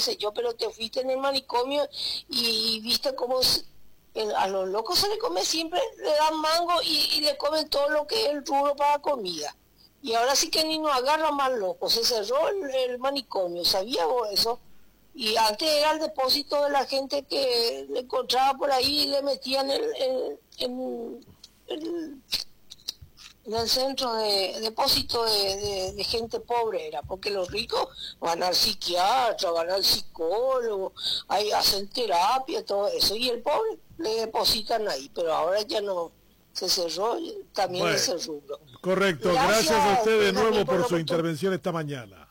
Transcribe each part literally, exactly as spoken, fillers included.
sé yo, pero te fuiste en el manicomio y, y viste cómo se- en- a los locos se le come siempre, le dan mango y, y le comen todo lo que es el rubro para comida. Y ahora sí que ni nos agarran más locos, se cerró el, el manicomio, ¿sabías vos eso? Y antes era el depósito de la gente que le encontraba por ahí y le metían el, el, el- el- en el centro de depósito de, de- de gente pobre era, porque los ricos van al psiquiatra, van al psicólogo, ahí hacen terapia, todo eso, y el pobre le depositan ahí, pero ahora ya no, se cerró también Bueno, ese rubro. correcto. Gracias, Gracias a usted de Benjamín, nuevo por por lo su que tú... intervención esta mañana.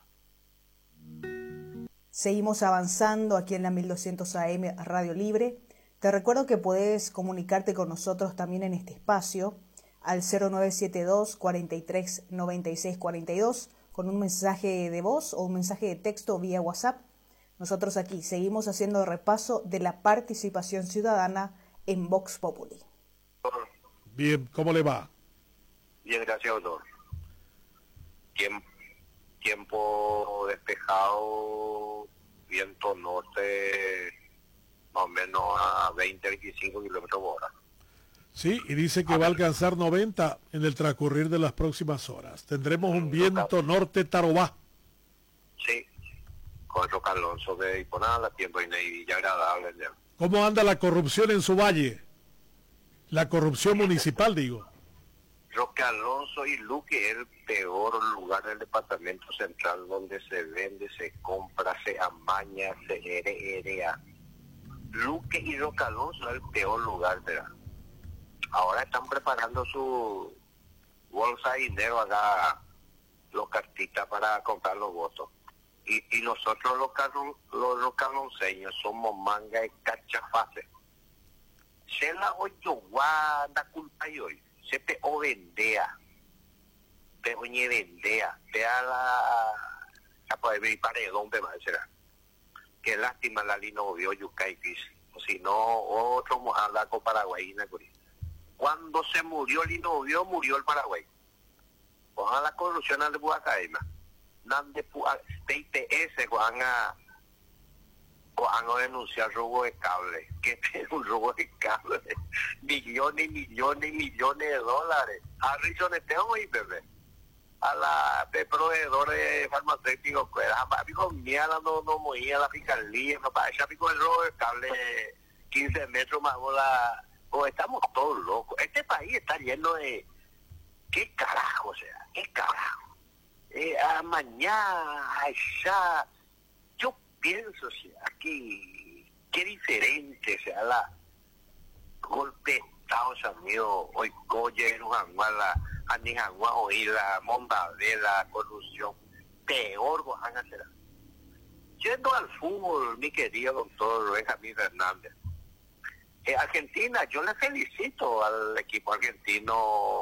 Seguimos avanzando aquí en la mil doscientos A M Radio Libre. Te recuerdo que puedes comunicarte con nosotros también en este espacio al cero nueve siete dos, cuatro tres, nueve seis cuatro dos con un mensaje de voz o un mensaje de texto vía WhatsApp. Nosotros aquí seguimos haciendo repaso de la participación ciudadana en Vox Populi. Bien, ¿cómo le va? Bien, gracias, doctor. Tiempo, tiempo despejado, viento norte, más o menos a veinte, veinticinco kilómetros por hora. Sí, y dice que va a alcanzar noventa en el transcurrir de las próximas horas. Tendremos un viento norte tarobá. Sí, con otro Alonso de Iponala, tiempo y agradable. Ya. ¿Cómo anda la corrupción en su valle? La corrupción municipal, digo. Roque Alonso y Luque es el peor lugar del departamento central donde se vende, se compra, se amaña, se herea. Luque y Roque Alonso es el peor lugar, ¿verdad? Ahora están preparando su bolsa de dinero acá, los cartistas, para comprar los votos. Y, y nosotros los, carro, los, los calonceños somos manga de cachafaces. Se la oyo guanda culpa y hoy. Se te o vendea. Te oñe vendea. Te a la... Ya puede ver paredón, me será. Qué lástima la lino vio yucaipis. O si no, otro anda con Paraguayina. Cuando se murió el Inovio, murió el Paraguay. Ojalá la corrupción al de Buacaima. Nande T I T S, van a, van a denunciar robo de cable. ¿Qué es un robo de cable? Millones y millones y millones de dólares. A Risoneteo y bebé. A la de proveedores farmacéuticos, pues, a mi mierda no, no movía la fiscalía, papá, ya pico el robo de cable quince metros más bola. Oh, estamos todos locos. Este país está lleno de... ¿Qué carajo, o sea? ¿Qué carajo? Eh, a mañana, allá... Yo pienso, o sea, que... Qué diferente, o sea, la... Golpe de Estado, o sea, mío, hoy coye, la Anijangua, hoy la Mondadela, la corrupción. Peor, Guajana será. Yendo al fútbol, mi querido doctor Benjamín Fernández. Eh, Argentina, yo le felicito al equipo argentino.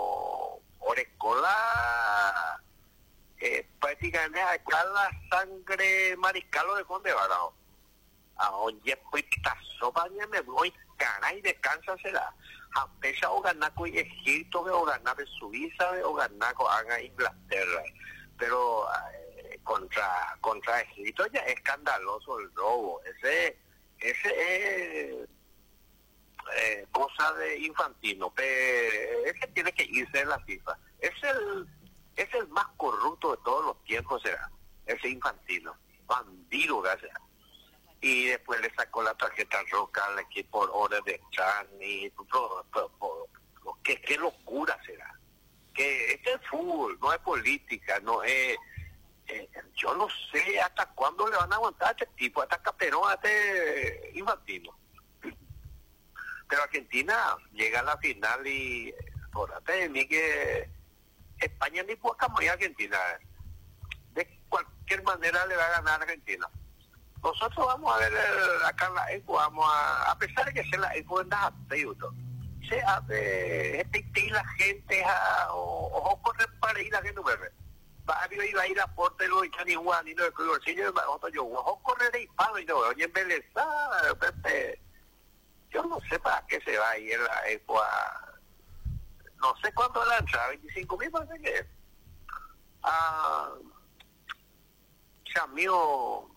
Orecola, eh, prácticamente acá la sangre mariscal de Conde Varao. A oye, pues, esta sopa ya me voy, caray, descansa será. A pesar o ganar con Egipto, o ganar de Suiza, o ganar con Inglaterra. Pero eh, contra contra Egipto ya es escandaloso el robo. Ese, ese es... Eh, cosa de Infantino, pero ese tiene que irse de la FIFA. Es el es el más corrupto de todos los tiempos, será ese Infantino, bandido, gracias. Y después le sacó la tarjeta roja al equipo por horas de Chan y todo, todo, todo. ¿Qué, qué locura será. Que este es fútbol, no es política, no es... Eh, yo no sé hasta cuándo le van a aguantar a este tipo, hasta Caperón, a este Infantino. Pero Argentina llega a la final y acuérdate de mí que España ni puede cambiar a Argentina. De cualquier manera le va a ganar a Argentina. Nosotros vamos a ver el, acá en la ECO, vamos a, a pesar de que sea la ECO en la se hace, este la gente, ojo con para ir a gente bebé. Va a ir a ir a Porte, lo y ni Juan, ni no de bolsillo, yo, ojo correr de hispano y no, oye, embelezada, Pepe. Yo no sé para qué se va a ir la ECO a... No sé cuánto la entrada, veinticinco mil parece que es. Ah, ya mío,